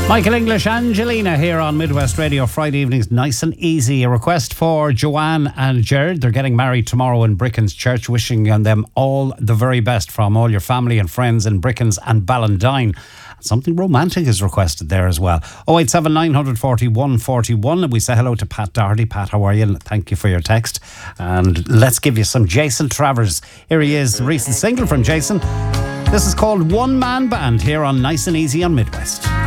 Michael English, Angelina here on Midwest Radio. Friday evenings, nice and easy. A request for Joanne and Jared. They're getting married tomorrow in Brickens Church. Wishing them all the very best from all your family and friends in Brickens and Ballandine. Something romantic is requested there as well. 087 940 141. We say hello to Pat Doherty. Pat, how are you? Thank you for your text. And let's give you some Jason Travers. Here he is, recent single from Jason. This is called One Man Band here on Nice and Easy on Midwest.